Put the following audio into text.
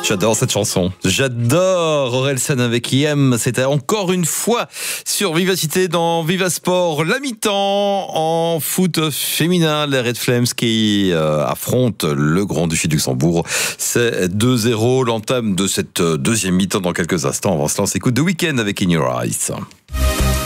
J'adore cette chanson. J'adore Orelsan avec IM. C'était encore une fois sur Vivacité dans Vivasport. La mi-temps en foot féminin. Les Red Flames qui affrontent le Grand-Duché de Luxembourg. C'est 2-0. L'entame de cette deuxième mi-temps dans quelques instants. Avant cela, on s'écoute The Weeknd avec In Your Eyes.